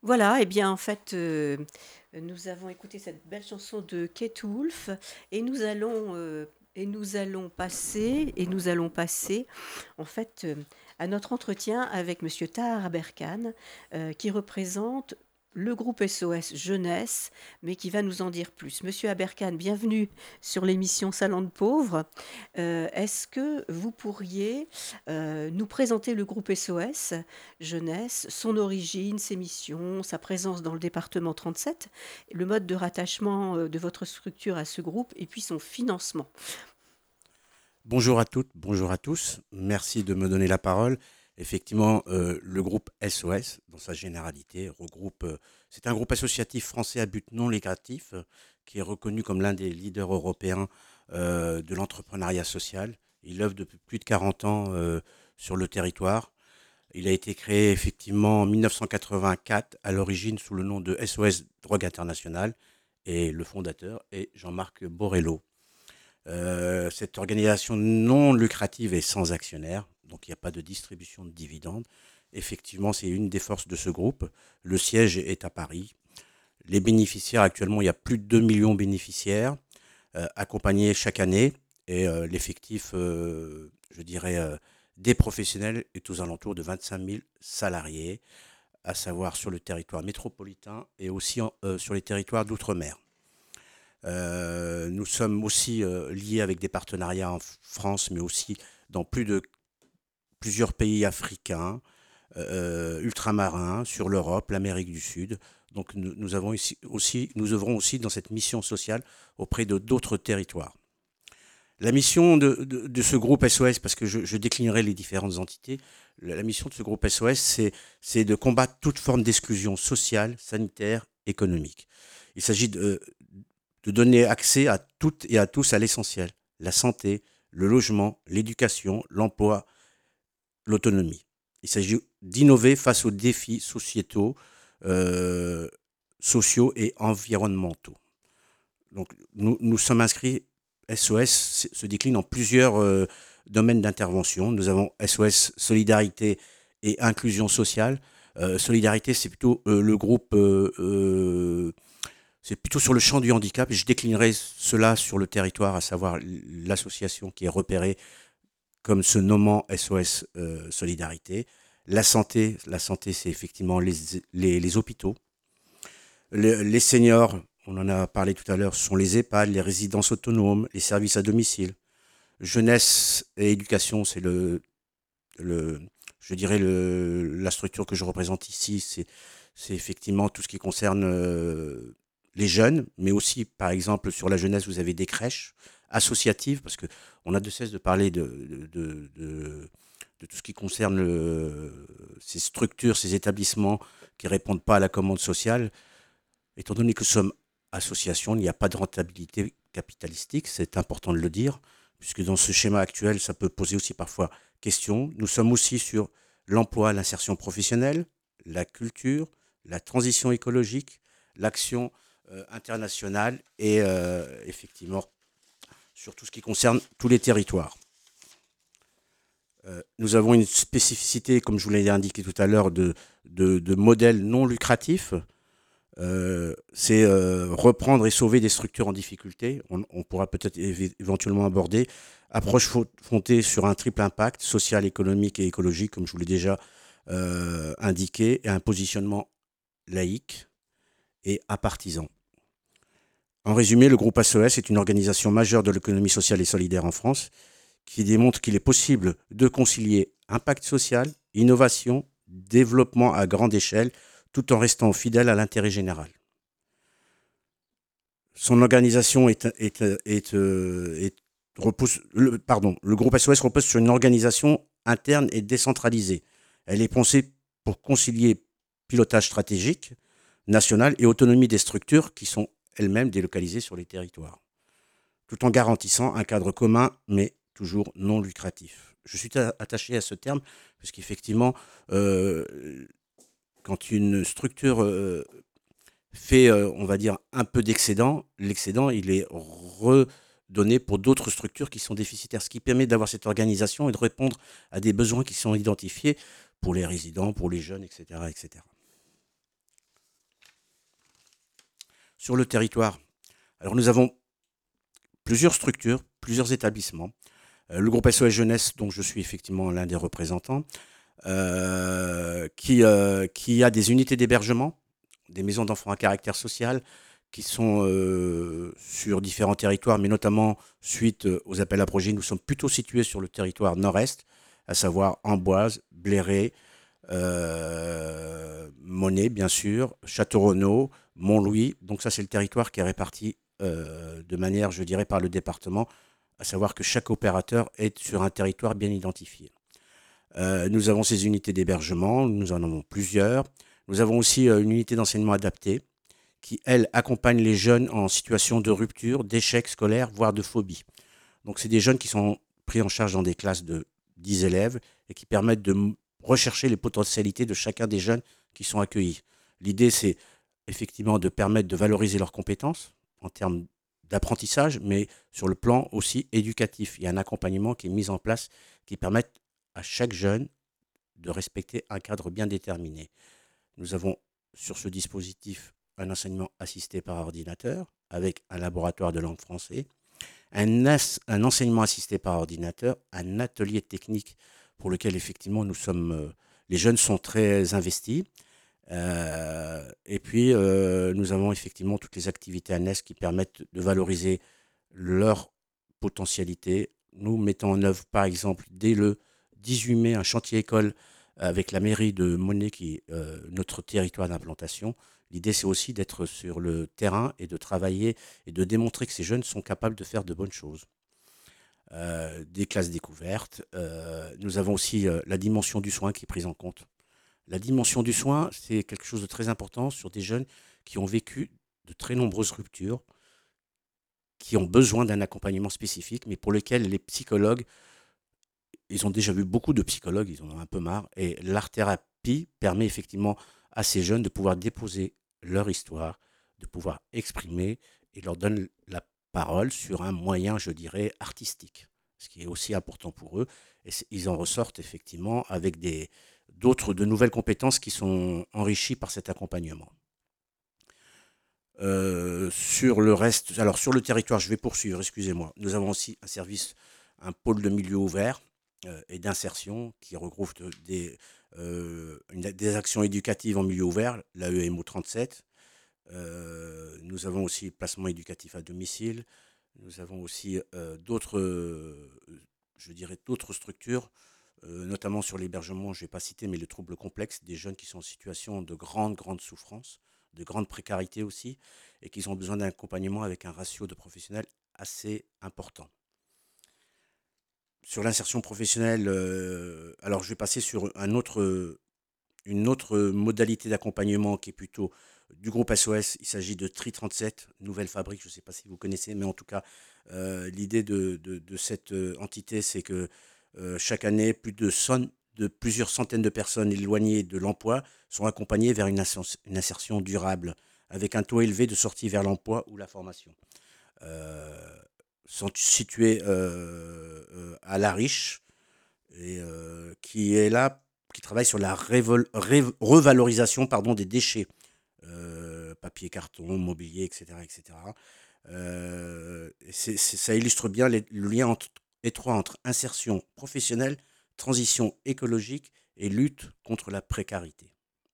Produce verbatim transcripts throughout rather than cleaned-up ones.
Voilà, et bien, en fait, heu, nous avons écouté cette belle chanson de Kate Woolf et nous allons, heu et nous allons passer et nous allons passer, en fait, hem, à notre entretien avec monsieur Tahar Aberkane, heu, qui représente le groupe S O S Jeunesse, mais qui va nous en dire plus. Monsieur Aberkane, bienvenue sur l'émission Salon de pauvres. Heu, est-ce que vous pourriez, heu, nous présenter le groupe S O S Jeunesse, son origine, ses missions, sa présence dans le département trente-sept, le mode de rattachement, heu, de votre structure à ce groupe et puis son financement? Bonjour à toutes, bonjour à tous. Merci de me donner la parole. Effectivement, euh, le groupe S O S, dans sa généralité, regroupe. euh, c'est un groupe associatif français à but non lucratif euh, qui est reconnu comme l'un des leaders européens euh, de l'entrepreneuriat social. Il œuvre depuis plus de quarante ans euh, sur le territoire. Il a été créé effectivement en mille neuf cent quatre-vingt-quatre, à l'origine sous le nom de S O S Drogue International, et le fondateur est Jean-Marc Borrello. Euh, cette organisation non lucrative est sans actionnaire, donc il n'y a pas de distribution de dividendes. Effectivement, c'est une des forces de ce groupe. Le siège est à Paris. Les bénéficiaires, actuellement, il y a plus de deux millions de bénéficiaires euh, accompagnés chaque année. Et euh, l'effectif, euh, je dirais, euh, des professionnels est aux alentours de vingt-cinq mille salariés, à savoir sur le territoire métropolitain et aussi en- euh, sur les territoires d'outre-mer. Euh, nous sommes aussi euh, liés avec des partenariats en France, mais aussi dans plus de plusieurs pays africains, euh, ultramarins, sur l'Europe, l'Amérique du Sud. Donc nous, nous avons ici aussi, nous œuvrons aussi dans cette mission sociale auprès de d'autres territoires. La mission de, de, de ce groupe S O S, parce que je, je déclinerai les différentes entités, la, la mission de ce groupe S O S, c'est, c'est de combattre toute forme d'exclusion sociale, sanitaire, économique. Il s'agit de, de donner accès à toutes et à tous à l'essentiel, la santé, le logement, l'éducation, l'emploi, l'autonomie. Il s'agit d'innover face aux défis sociétaux, euh, sociaux et environnementaux. Donc, nous, nous sommes inscrits, S O S se décline en plusieurs euh, domaines d'intervention. Nous avons S O S Solidarité et Inclusion sociale. Euh, Solidarité, c'est plutôt euh, le groupe euh, euh, c'est plutôt sur le champ du handicap. Je déclinerai cela sur le territoire, à savoir l'association qui est repérée comme se nommant S O S euh, Solidarité. La santé, la santé, c'est effectivement les, les, les hôpitaux. Le- les seniors, on en a parlé tout à l'heure, ce sont les EHPAD, les résidences autonomes, les services à domicile. Jeunesse et éducation, c'est le, le, je dirais le, la structure que je représente ici, c'est, c'est effectivement tout ce qui concerne euh, les jeunes, mais aussi, par exemple, sur la jeunesse, vous avez des crèches associatives, parce que on a de cesse de parler de, de, de, de- de tout ce qui concerne le- ces structures, ces établissements qui répondent pas à la commande sociale. Étant donné que nous sommes association, il n'y a pas de rentabilité capitalistique, c'est important de le dire, puisque dans ce schéma actuel, ça peut poser aussi parfois question. Nous sommes aussi sur l'emploi, l'insertion professionnelle, la culture, la transition écologique, l'action euh, internationale et euh, effectivement sur tout ce qui concerne tous les territoires. Euh, nous avons une spécificité, comme je vous l'ai indiqué tout à l'heure, de, de, de modèles non lucratifs. Euh, c'est euh, reprendre et sauver des structures en difficulté. On, on pourra peut-être éve- éventuellement aborder. Approche fondée sur un triple impact, social, économique et écologique, comme je vous l'ai déjà euh, indiqué, et un positionnement laïque et apartisan. En résumé, le groupe S O S est une organisation majeure de l'économie sociale et solidaire en France qui démontre qu'il est possible de concilier impact social, innovation, développement à grande échelle, tout en restant fidèle à l'intérêt général. Son organisation est, est, est, euh, est- repose, le, pardon, le groupe S O S repose sur une organisation interne et décentralisée. Elle est pensée pour concilier pilotage stratégique national et autonomie des structures qui sont elles-mêmes délocalisées sur les territoires, tout en garantissant un cadre commun, mais toujours non lucratif. Je suis attaché à ce terme, puisqu'effectivement, euh, quand une structure euh, fait, euh, on va dire, un peu d'excédent, l'excédent, il est redonné pour d'autres structures qui sont déficitaires, ce qui permet d'avoir cette organisation et de répondre à des besoins qui sont identifiés pour les résidents, pour les jeunes, et cetera, et cetera. sur le territoire. Alors nous avons plusieurs structures, plusieurs établissements. Euh, le groupe S O S Jeunesse, dont je suis effectivement l'un des représentants, euh, qui, euh, qui a des unités d'hébergement, des maisons d'enfants à caractère social, qui sont euh, sur différents territoires, mais notamment suite aux appels à projets. Nous sommes plutôt situés sur le territoire nord-est, à savoir Amboise, Bléré, euh, Monet, bien sûr, Château-Renaud, Montlouis. Donc ça, c'est le territoire qui est réparti euh, de manière, je dirais, par le département, à savoir que chaque opérateur est sur un territoire bien identifié. Euh, nous avons ces unités d'hébergement, nous en avons plusieurs. Nous avons aussi euh, une unité d'enseignement adapté qui, elle, accompagne les jeunes en situation de rupture, d'échec scolaire, voire de phobie. Donc, c'est des jeunes qui sont pris en charge dans des classes de dix élèves et qui permettent de rechercher les potentialités de chacun des jeunes qui sont accueillis. L'idée, c'est effectivement de permettre de valoriser leurs compétences en termes d'apprentissage, mais sur le plan aussi éducatif. Il y a un accompagnement qui est mis en place qui permet à chaque jeune de respecter un cadre bien déterminé. Nous avons sur ce dispositif un enseignement assisté par ordinateur avec un laboratoire de langue française, un, as, un enseignement assisté par ordinateur, un atelier technique pour lequel effectivement nous sommes, euh, les jeunes sont très investis. Euh, et puis euh, nous avons effectivement toutes les activités annexes qui permettent de valoriser leur potentialité. Nous mettons en œuvre par exemple dès le dix-huit mai un chantier école avec la mairie de Monet qui est euh, notre territoire d'implantation. L'idée, c'est aussi d'être sur le terrain et de travailler et de démontrer que ces jeunes sont capables de faire de bonnes choses. Euh, des classes découvertes. Euh, nous avons aussi euh, la dimension du soin qui est prise en compte. La dimension du soin, c'est quelque chose de très important sur des jeunes qui ont vécu de très nombreuses ruptures, qui ont besoin d'un accompagnement spécifique, mais pour lesquels les psychologues, ils ont déjà vu beaucoup de psychologues, ils en ont un peu marre, et l'art-thérapie permet effectivement à ces jeunes de pouvoir déposer leur histoire, de pouvoir exprimer et leur donne la parole sur un moyen, je dirais, artistique, ce qui est aussi important pour eux. Et ils en ressortent effectivement avec des, d'autres, de nouvelles compétences qui sont enrichies par cet accompagnement. Euh, sur le reste, alors sur le territoire, je vais poursuivre, excusez-moi. Nous avons aussi un service, un pôle de milieu ouvert euh, et d'insertion qui regroupe des, euh, une, des actions éducatives en milieu ouvert, l'A E M O trente-sept. Euh, nous avons aussi le placement éducatif à domicile. Nous avons aussi euh, d'autres, euh, je dirais, d'autres structures, euh, notamment sur l'hébergement, je ne vais pas citer, mais le trouble complexe, des jeunes qui sont en situation de grande, grande souffrance, de grande précarité aussi, et qui ont besoin d'un accompagnement avec un ratio de professionnels assez important. Sur l'insertion professionnelle, euh, alors je vais passer sur un autre, une autre modalité d'accompagnement qui est plutôt du groupe S O S. Il s'agit de Tri trente-sept, nouvelle fabrique, je ne sais pas si vous connaissez, mais en tout cas, euh, l'idée de, de, de cette entité, c'est que euh, chaque année, plus de, son, de plusieurs centaines de personnes éloignées de l'emploi sont accompagnées vers une, insertion, une insertion durable, avec un taux élevé de sortie vers l'emploi ou la formation. Euh, sont situés euh, euh, à La Riche, et euh, qui est là, qui travaille sur la révol, ré, revalorisation pardon, des déchets, euh, papier, carton, mobilier, et cetera, et cetera. Euh, c'est, c'est, ça illustre bien les, le lien entre, étroit entre insertion professionnelle, transition écologique et lutte contre la précarité.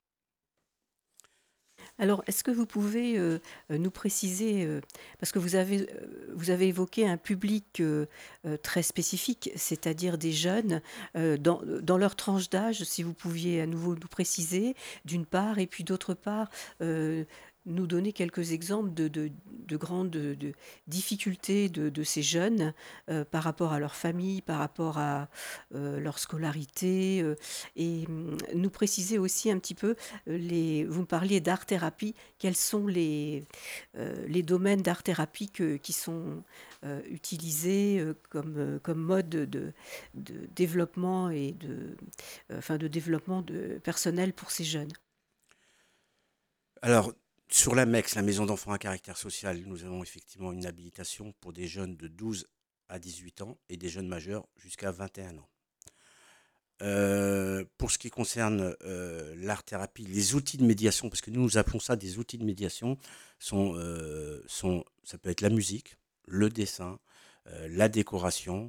Alors, est-ce que vous pouvez euh, nous préciser, euh, parce que vous avez, euh, vous avez évoqué un public euh, euh, très spécifique, c'est-à-dire des jeunes, euh, dans, dans leur tranche d'âge, si vous pouviez à nouveau nous préciser, d'une part, et puis d'autre part, euh, nous donner quelques exemples de, de, de grandes de, de difficultés de, de ces jeunes euh, par rapport à leur famille, par rapport à euh, leur scolarité, euh, et hum, nous préciser aussi un petit peu les, vous me parliez d'art-thérapie, quels sont les, euh, les domaines d'art-thérapie que- qui sont euh, utilisés euh, comme, euh, comme mode de, de- de développement et de, euh, enfin de développement de personnel pour ces jeunes? Alors, sur la MEX, la maison d'enfants à caractère social, nous avons effectivement une habilitation pour des jeunes de douze à dix-huit ans et des jeunes majeurs jusqu'à vingt et un ans. Heu, pour ce qui concerne, heu, l'art-thérapie, les outils de médiation, parce que nous, nous appelons ça des outils de médiation, sont, heu, sont ça peut être la musique, le dessin, heu, la décoration,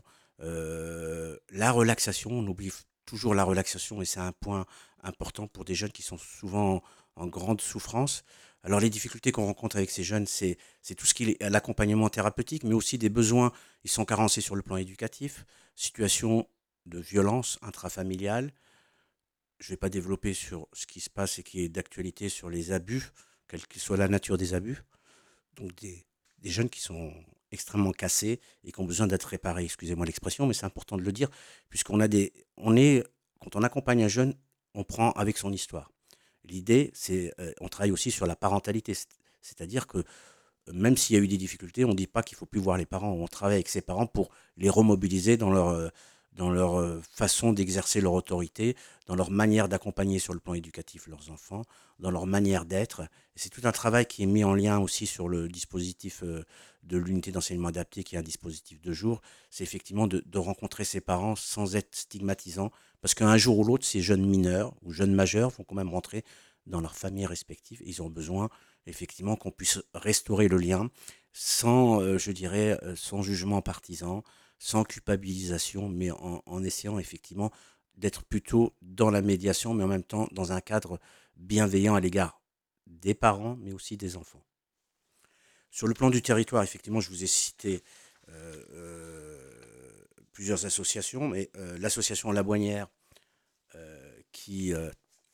heu, la relaxation. On oublie f toujours la relaxation et c'est un point important pour des jeunes qui sont souvent en grande souffrance. Alors les difficultés qu'on rencontre avec ces jeunes, c'est c'est tout ce qui est l'accompagnement thérapeutique, mais aussi des besoins. Ils sont carencés sur le plan éducatif, situation de violence intrafamiliale. Je ne vais pas développer sur ce qui se passe et qui est d'actualité sur les abus, quelle que soit la nature des abus. Donc des, des jeunes qui sont extrêmement cassés et qui ont besoin d'être réparés. Excusez-moi l'expression, mais c'est important de le dire, puisqu'on a des, on est, quand on accompagne un jeune, on prend avec son histoire. L'idée, c'est, euh, on travaille aussi sur la parentalité, c'est- c'est-à-dire que euh, même s'il y a eu des difficultés, on ne dit pas qu'il faut plus voir les parents. On travaille avec ses parents pour les remobiliser dans leur, euh, dans leur euh, façon d'exercer leur autorité, dans leur manière d'accompagner sur le plan éducatif leurs enfants, dans leur manière d'être. Et c'est tout un travail qui est mis en lien aussi sur le dispositif euh, de l'unité d'enseignement adapté, qui est un dispositif de jour. C'est effectivement de, de rencontrer ses parents sans être stigmatisant, parce qu'un jour ou l'autre, ces jeunes mineurs ou jeunes majeurs vont quand même rentrer dans leurs familles respectives. Et ils ont besoin effectivement qu'on puisse restaurer le lien sans, euh, je dirais, euh, sans jugement partisan, sans culpabilisation, mais en, en essayant effectivement d'être plutôt dans la médiation, mais en même temps dans un cadre bienveillant à l'égard des parents, mais aussi des enfants. Sur le plan du territoire, effectivement, je vous ai cité euh, euh, plusieurs associations, mais euh, l'association La Boignière, euh, qui, euh,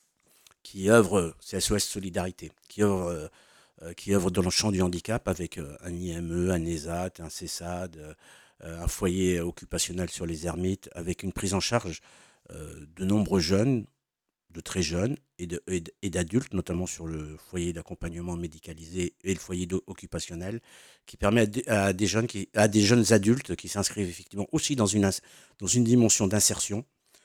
qui œuvre, c'est S O S Solidarité, qui œuvre euh, euh, qui œuvre dans le champ du handicap avec euh, un I M E, un ESAT, un CESAD, euh, un foyer occupationnel sur les ermites, avec une prise en charge euh, de nombreux jeunes, de très jeunes et, de, et, et d'adultes, notamment sur le foyer d'accompagnement médicalisé et le foyer occupationnel, qui permet à des, à des jeunes qui, à des jeunes adultes qui s'inscrivent effectivement aussi dans une, dans une dimension d'insertion,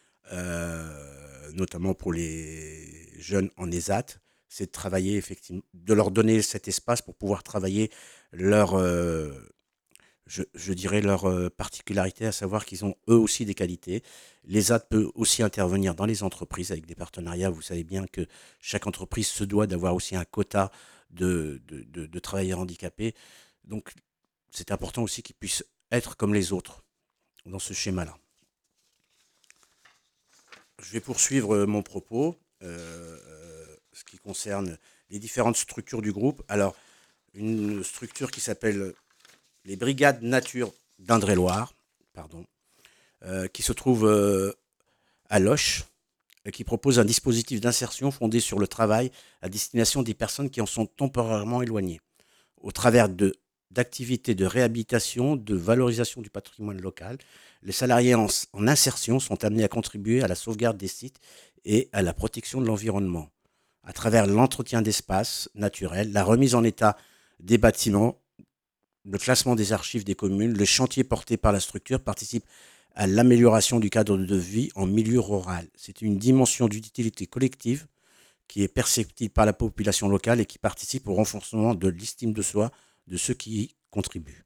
euh, notamment pour les jeunes en ESAT, c'est de travailler effectivement, de leur donner cet espace pour pouvoir travailler leur, euh, je, je dirais leur euh, particularité, à savoir qu'ils ont eux aussi des qualités. L'ESAT peut aussi intervenir dans les entreprises avec des partenariats. Vous savez bien que chaque entreprise se doit d'avoir aussi un quota de, de, de, de travailleurs handicapés. Donc c'est important aussi qu'ils puissent être comme les autres dans ce schéma-là. Je vais poursuivre euh, mon propos, euh, euh, ce qui concerne les différentes structures du groupe. Alors, une structure qui s'appelle les Brigades Nature d'Indre-et-Loire, pardon, euh, qui se trouve euh, à Loches, et qui propose un dispositif d'insertion fondé sur le travail à destination des personnes qui en sont temporairement éloignées, au travers de d'activités de réhabilitation, de valorisation du patrimoine local. Les salariés en, en insertion sont amenés à contribuer à la sauvegarde des sites et à la protection de l'environnement, à travers l'entretien d'espaces naturels, la remise en état des bâtiments, le classement des archives des communes. Le chantier porté par la structure participe à l'amélioration du cadre de vie en milieu rural. C'est une dimension d'utilité collective qui est perceptible par la population locale et qui participe au renforcement de l'estime de soi de ceux qui y contribuent.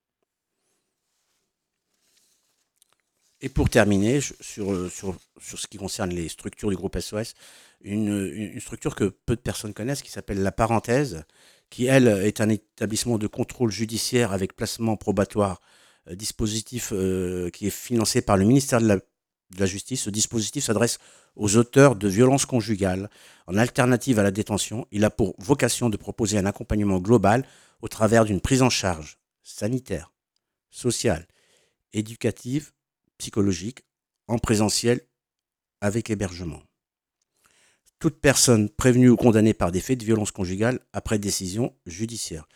Et pour terminer, sur, sur, sur ce qui concerne les structures du groupe S O S, une, une structure que peu de personnes connaissent qui s'appelle La Parenthèse, qui, elle, est un établissement de contrôle judiciaire avec placement probatoire, euh, dispositif euh, qui est financé par le ministère de la, de la Justice. Ce dispositif s'adresse aux auteurs de violences conjugales. En alternative à la détention, il a pour vocation de proposer un accompagnement global au travers d'une prise en charge sanitaire, sociale, éducative, psychologique, en présentiel, avec hébergement. Toute personne prévenue ou condamnée par des faits de violence conjugale après décision judiciaire.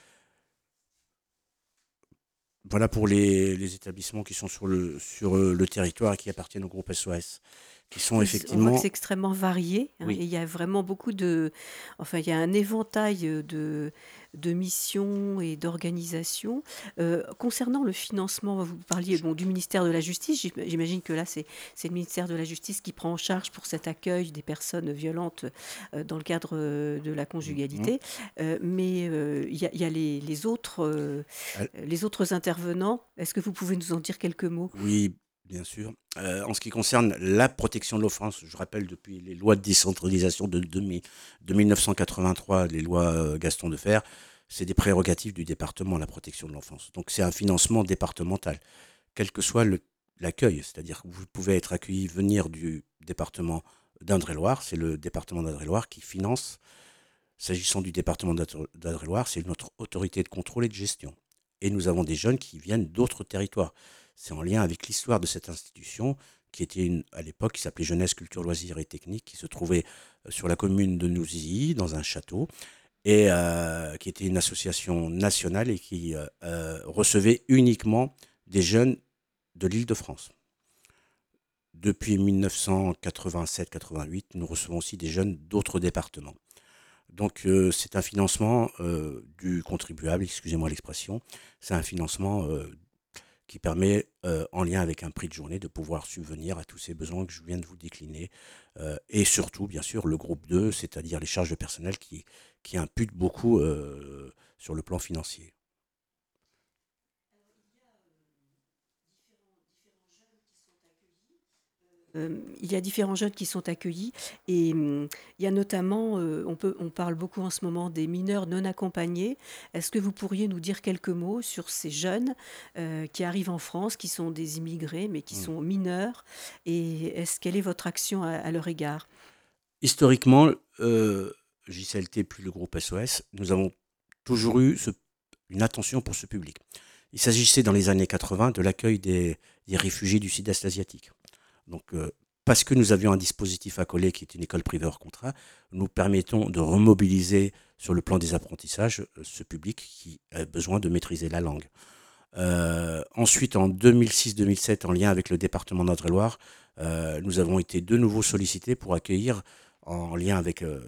Voilà pour les, les établissements qui sont sur le, sur le territoire et qui appartiennent au groupe S O S, qui sont Oui, on voit que effectivement... c'est extrêmement varié, hein, et Oui, il y a vraiment beaucoup de, enfin, il y a un éventail de, de missions et d'organisations. Euh, concernant le financement, vous parliez je- bon, du ministère de la Justice. J'im- J'imagine que là, c'est, c'est le ministère de la Justice qui prend en charge pour cet accueil des personnes violentes euh, dans le cadre euh, de la Mhm. conjugalité. Euh, mais euh, il y a, il y a les, les autres, euh, les autres intervenants. Est-ce que vous pouvez nous en dire quelques mots? Oui, Bien sûr. Euh, en ce qui concerne la protection de l'enfance, je rappelle depuis les lois de décentralisation de, de, mi- de mille neuf cent quatre-vingt-trois, les lois euh, Gaston Defferre, c'est des prérogatives du département, la protection de l'enfance. Donc c'est un financement départemental, quel que soit le- l'accueil. C'est-à-dire que vous pouvez être accueilli, venir du département d'Indre-et-Loire, c'est le département d'Indre-et-Loire qui finance. S'agissant du département d'Indre-et-Loire, c'est notre autorité de contrôle et de gestion. Et nous avons des jeunes qui viennent d'autres territoires. C'est en lien avec l'histoire de cette institution, qui était une, à l'époque, qui s'appelait Jeunesse, Culture, Loisirs et Techniques, qui se trouvait euh, sur la commune de Nouzilly, dans un château, et euh, qui était une association nationale et qui euh, euh, recevait uniquement des jeunes de l'Île-de-France. Depuis mille neuf cent quatre-vingt-sept quatre-vingt-huit, nous recevons aussi des jeunes d'autres départements. Donc euh, c'est un financement euh, du contribuable, excusez-moi l'expression, c'est un financement euh, qui permet, euh, en lien avec un prix de journée, de pouvoir subvenir à tous ces besoins que je viens de vous décliner. Euh, et surtout, bien sûr, le groupe deux, c'est-à-dire les charges de personnel qui, qui imputent beaucoup euh, sur le plan financier. Euh, il y a différents jeunes qui sont accueillis et hum, il y a notamment, euh, on peut, on parle beaucoup en ce moment des mineurs non accompagnés. Est-ce que vous pourriez nous dire quelques mots sur ces jeunes euh, qui arrivent en France, qui sont des immigrés mais qui Hmm. sont mineurs et est-ce quelle est votre action à, à leur égard? Historiquement, euh, J C L T puis le groupe S O S, nous avons toujours eu ce- une attention pour ce public. Il s'agissait dans les années quatre-vingts de l'accueil des, des réfugiés du sud-est asiatique. Donc, euh, parce que nous avions un dispositif accolé qui est une école privée hors contrat, nous permettons de remobiliser sur le plan des apprentissages euh, ce public qui a besoin de maîtriser la langue. Euh, ensuite, en deux mille six deux mille sept, en lien avec le département d'Indre-et-Loire, euh, nous avons été de nouveau sollicités pour accueillir, en lien avec euh,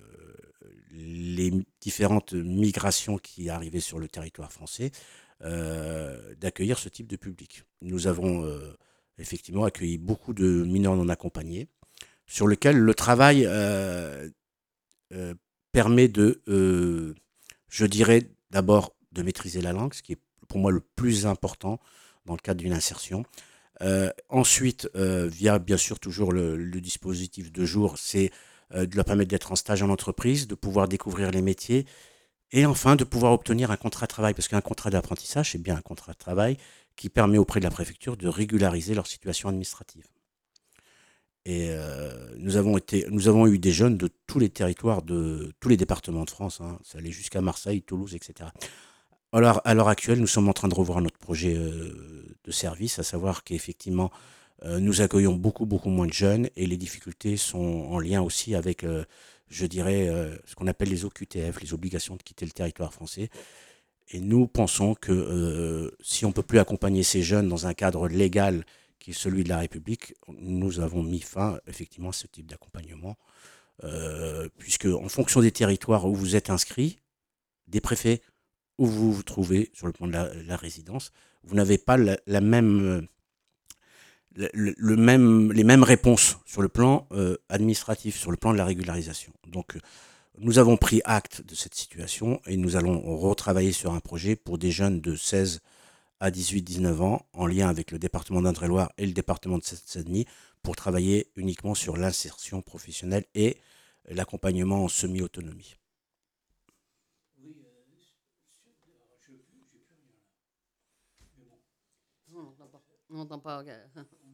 les différentes migrations qui arrivaient sur le territoire français, euh, d'accueillir ce type de public. Nous avons euh, effectivement accueilli beaucoup de mineurs non accompagnés, sur lequel le travail euh, euh, permet de, euh, je dirais d'abord, de maîtriser la langue, ce qui est pour moi le plus important dans le cadre d'une insertion. Euh, ensuite, euh, via bien sûr toujours le, le dispositif de jour, c'est euh, de leur permettre d'être en stage en entreprise, de pouvoir découvrir les métiers et enfin de pouvoir obtenir un contrat de travail. Parce qu'un contrat d'apprentissage, c'est bien un contrat de travail qui permet auprès de la préfecture de régulariser leur situation administrative. Et euh, nous, avons été, nous avons eu des jeunes de tous les territoires, de tous les départements de France, hein. Ça allait jusqu'à Marseille, Toulouse, et cetera. Alors, à l'heure actuelle, nous sommes en train de revoir notre projet euh, de service, à savoir qu'effectivement, euh, nous accueillons beaucoup, beaucoup moins de jeunes et les difficultés sont en lien aussi avec, euh, je dirais, euh, ce qu'on appelle les O Q T F, les obligations de quitter le territoire français. Et nous pensons que euh, si on ne peut plus accompagner ces jeunes dans un cadre légal qui est celui de la République, nous avons mis fin effectivement à ce type d'accompagnement, euh, puisque en fonction des territoires où vous êtes inscrit, des préfets où vous vous trouvez sur le plan de la, la résidence, vous n'avez pas la, la même, euh, le, le même, les mêmes réponses sur le plan euh, administratif, sur le plan de la régularisation. Donc, euh, nous avons pris acte de cette situation et nous allons retravailler sur un projet pour des jeunes de seize à dix-huit dix-neuf ans, en lien avec le département d'Indre-et-Loire et le département de Seine-Saint-Denis, pour travailler uniquement sur l'insertion professionnelle et l'accompagnement en semi-autonomie. On n'entend pas. On n'entend pas. Regarde.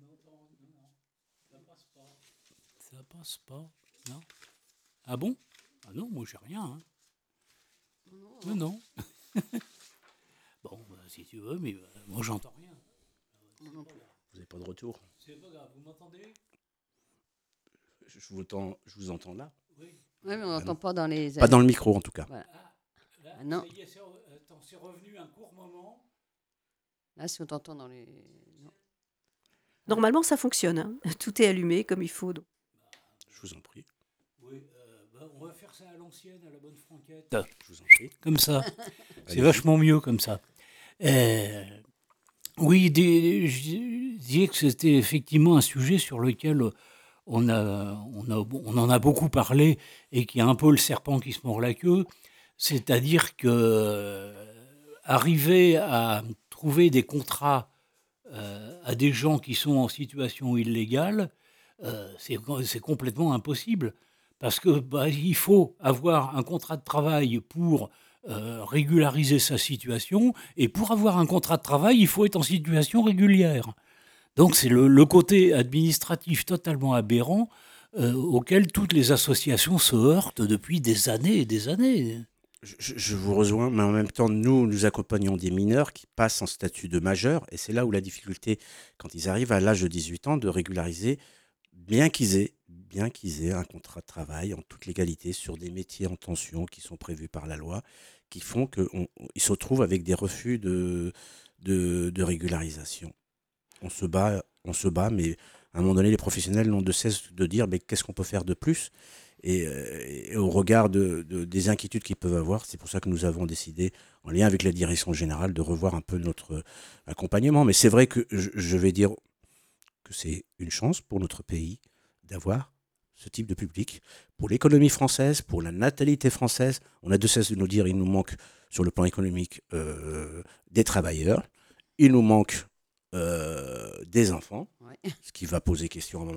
Ça passe pas. Non. Ah bon? Ah non, moi j'ai rien. Hein. Non, non. Bon, bah, si tu veux, mais euh, moi j'entends rien. Vous n'avez pas de retour? C'est pas grave, vous m'entendez? je vous, entends, je vous entends là. Oui. Oui, mais on Ah n'entend non. pas dans les. Pas dans le micro en tout cas. Voilà. Ah, là, Ah, non. ça y est, c'est, re- attends, c'est revenu un court moment. Là, si on t'entend dans les. Non. Normalement, ça fonctionne, hein. Tout est allumé comme il faut. donc. Je vous en prie. Oui, euh, bah, on va faire ça à l'ancienne, à la bonne franquette. Je vous en prie. Comme ça. C'est Allez-y. vachement mieux comme ça. Euh, oui, des- je disais que c'était effectivement un sujet sur lequel on, a, on, a, on en a beaucoup parlé et qui a un peu le serpent qui se mord la queue. C'est-à-dire que euh, arriver à trouver des contrats euh, à des gens qui sont en situation illégale, euh, c'est c'est complètement impossible. Parce que bah, il faut avoir un contrat de travail pour euh, régulariser sa situation, et pour avoir un contrat de travail, il faut être en situation régulière. Donc c'est le, le côté administratif totalement aberrant euh, auquel toutes les associations se heurtent depuis des années et des années. Je, je- je vous rejoins, mais en même temps, nous, nous accompagnons des mineurs qui passent en statut de majeur, et c'est là où la difficulté, quand ils arrivent à l'âge de dix-huit ans, de régulariser, bien qu'ils aient, bien qu'ils aient un contrat de travail en toute légalité sur des métiers en tension qui sont prévus par la loi, qui font qu'ils se retrouvent avec des refus de, de, de régularisation. On se bat, on se bat, mais à un moment donné, les professionnels n'ont de cesse de dire mais qu'est-ce qu'on peut faire de plus et, euh, et au regard de, de- des inquiétudes qu'ils peuvent avoir, c'est pour ça que nous avons décidé, en lien avec la direction générale, de revoir un peu notre accompagnement. Mais c'est vrai que je, je vais dire que c'est une chance pour notre pays d'avoir ce type de public. Pour l'économie française, pour la natalité française, on a de cesse de nous dire il nous manque sur le plan économique euh, des travailleurs, il nous manque euh, des enfants, Ouais. ce qui va poser question à un moment